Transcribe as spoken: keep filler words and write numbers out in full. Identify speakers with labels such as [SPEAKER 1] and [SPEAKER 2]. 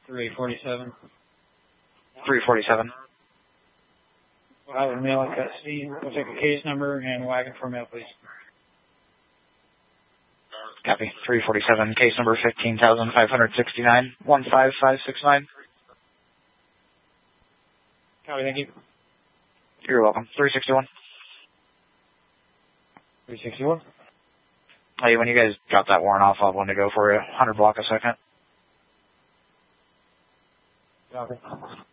[SPEAKER 1] three forty-seven.
[SPEAKER 2] three forty-seven.
[SPEAKER 1] We'll have a mail in custody. We'll take a case number and wagon for mail, please.
[SPEAKER 2] Copy. three forty-seven, case number fifteen thousand five hundred sixty-nine, one five five six nine.
[SPEAKER 1] Copy, thank you.
[SPEAKER 2] You're welcome. three sixty-one.
[SPEAKER 1] three sixty-one.
[SPEAKER 2] Hey, when you guys drop that warrant off, I'll want to go for a one hundred block a second.
[SPEAKER 1] Copy.